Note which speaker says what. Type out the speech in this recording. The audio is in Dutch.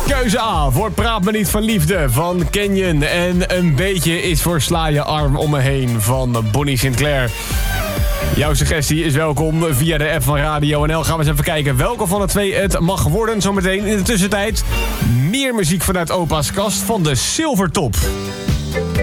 Speaker 1: Keuze A voor Praat me niet van liefde van Canyon. En Een beetje is voor Sla je arm om me heen van Bonnie Sinclair. Jouw suggestie is welkom via de app van Radio NL. Gaan we eens even kijken welke van de twee het mag worden. Zometeen in de tussentijd meer muziek vanuit opa's kast van de Silvertop.